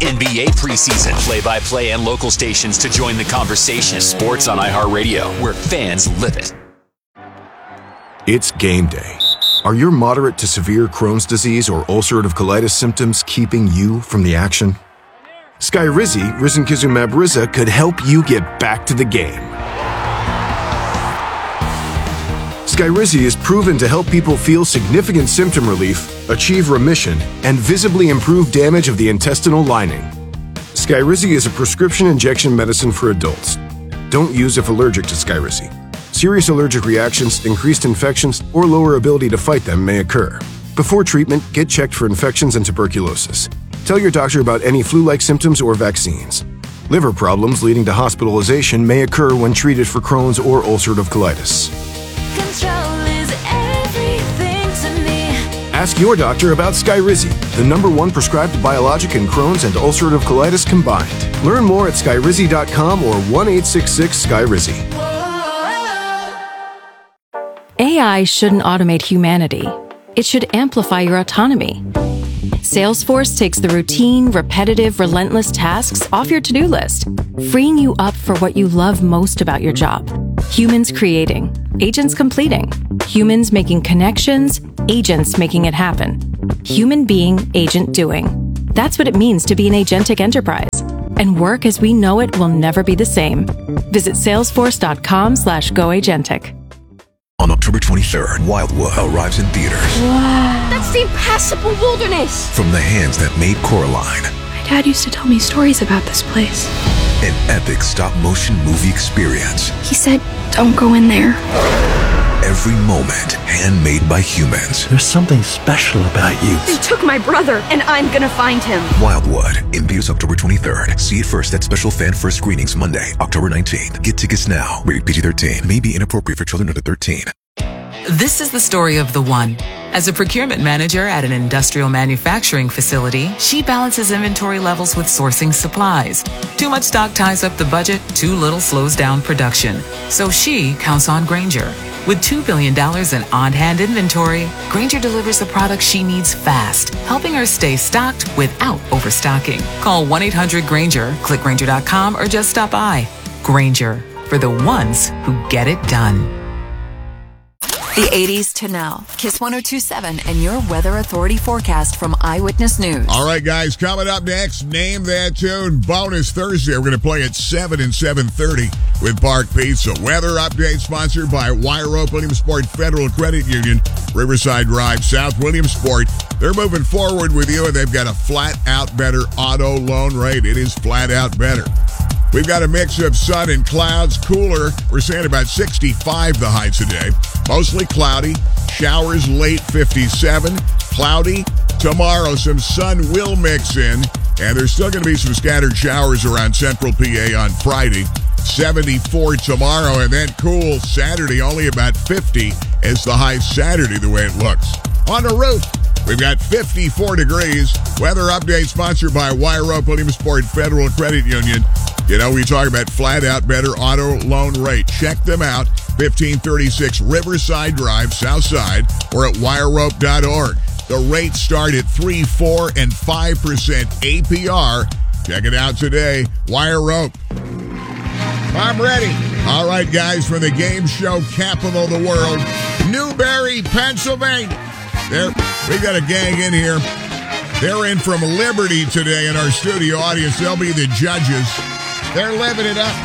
NBA preseason, play-by-play and local stations to join the conversation. Sports on iHeartRadio, where fans live it. It's game day. Are your moderate to severe Crohn's disease or ulcerative colitis symptoms keeping you from the action? Skyrizi, risankizumab Riza, could help you get back to the game. Skyrizi is proven to help people feel significant symptom relief, achieve remission, and visibly improve damage of the intestinal lining. Skyrizi is a prescription injection medicine for adults. Don't use if allergic to Skyrizi. Serious allergic reactions, increased infections, or lower ability to fight them may occur. Before treatment, get checked for infections and tuberculosis. Tell your doctor about any flu-like symptoms or vaccines. Liver problems leading to hospitalization may occur when treated for Crohn's or ulcerative colitis. Control is everything to me. Ask your doctor about Skyrizi, the #1 prescribed biologic in Crohn's and ulcerative colitis combined. Learn more at skyrizi.com or 1-866-SKYRIZI. AI shouldn't automate humanity. It should amplify your autonomy. Salesforce takes the routine, repetitive, relentless tasks off your to-do list, freeing you up for what you love most about your job. Humans creating, agents completing. Humans making connections, agents making it happen. Human being, agent doing. That's what it means to be an agentic enterprise. And work as we know it will never be the same. Visit salesforce.com/goagentic. On October 23rd, Wildwood arrives in theaters. Wow. That's the impassable wilderness. From the hands that made Coraline. My dad used to tell me stories about this place. An epic stop-motion movie experience. He said, don't go in there. Every moment handmade by humans. There's something special about you. They took my brother, and I'm gonna find him. Wildwood, in theaters October 23rd. See it first at special fan first screenings Monday, October 19th. Get tickets now. Rated PG-13. May be inappropriate for children under 13. This is the story of the one. As a procurement manager at an industrial manufacturing facility, she balances inventory levels with sourcing supplies. Too much stock ties up the budget, too little slows down production. So she counts on Grainger. With $2 billion in on-hand inventory, Grainger delivers the products she needs fast, helping her stay stocked without overstocking. Call 1-800-GRAINGER, click Grainger.com, or just stop by. Grainger, for the ones who get it done. The 80s to now. Kiss 102.7 and your Weather Authority forecast from Eyewitness News. All right, guys, coming up next, Name That Tune Bonus Thursday. We're going to play at 7 and 7:30 with Park Pizza. Weather update sponsored by Wire Oak Williamsport Federal Credit Union, Riverside Drive, South Williamsport. They're moving forward with you, and they've got a flat-out better auto loan rate. It is flat-out better. We've got a mix of sun and clouds, cooler. We're saying about 65 the high today. Mostly cloudy, showers late 57, cloudy. Tomorrow some sun will mix in, and there's still going to be some scattered showers around central PA on Friday. 74 tomorrow, and then cool Saturday, only about 50 is the high Saturday the way it looks. On the roof, we've got 54 degrees. Weather update sponsored by Wire Oak Williamsport Federal Credit Union. You know, we talk about flat-out better auto loan rate. Check them out, 1536 Riverside Drive, Southside, or at wirerope.org. The rates start at 3%, 4%, and 5% APR. Check it out today. Wire Rope. I'm ready. All right, guys, for the game show capital of the world, Newbury, Pennsylvania. We got a gang in here. They're in from Liberty today in our studio audience. They'll be the judges. They're living it up.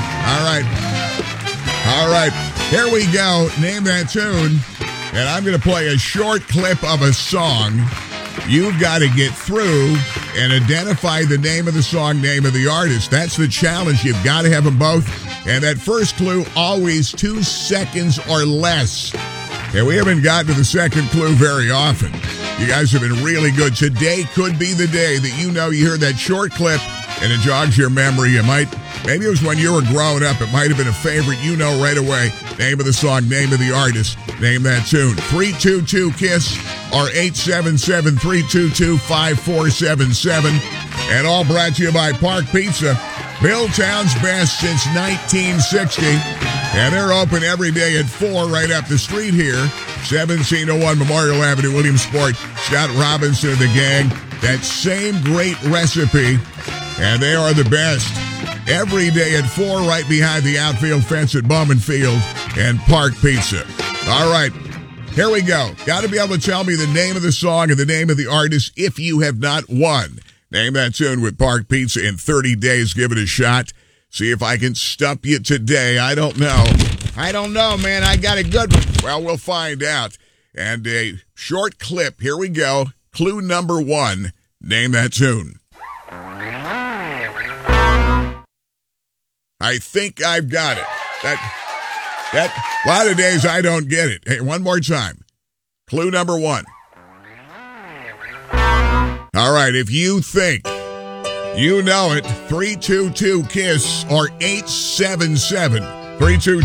All right. Here we go. Name that tune. And I'm going to play a short clip of a song. You've got to get through and identify the name of the song, name of the artist. That's the challenge. You've got to have them both. And that first clue, always 2 seconds or less. And we haven't gotten to the second clue very often. You guys have been really good. Today could be the day that you hear that short clip and it jogs your memory. Maybe it was when you were growing up. It might have been a favorite. You know right away. Name of the song, name of the artist, name that tune. 322-KISS or 877-322-5477. And all brought to you by Park Pizza, Milltown's best since 1960. And they're open every day at 4 right up the street here. 1701 Memorial Avenue, Williamsport. Scott Robinson and the gang. That same great recipe And they are the best. Every day at 4, right behind the outfield fence at Bowman Field and Park Pizza. All right, here we go. Got to be able to tell me the name of the song and the name of the artist if you have not won. Name that tune with Park Pizza in 30 days. Give it a shot. See if I can stump you today. I don't know. Man. I got a good one. Well, we'll find out. And a short clip. Here we go. Clue number 1. Name that tune. I think I've got it. That a lot of days I don't get it. Hey, one more time. Clue number 1. All right, if you think you know it, 322-KISS or 877-322